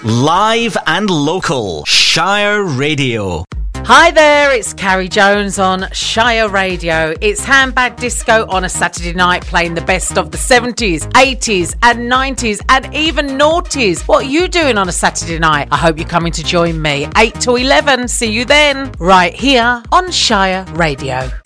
Live and local. Shire Radio. Hi there, it's Carrie Jones on Shire Radio. It's Handbag Disco on a Saturday night, playing the best of the 70s, 80s and 90s and even noughties. What are you doing on a Saturday night? I hope you're coming to join me. 8 to 11. See you then. Right here on Shire Radio.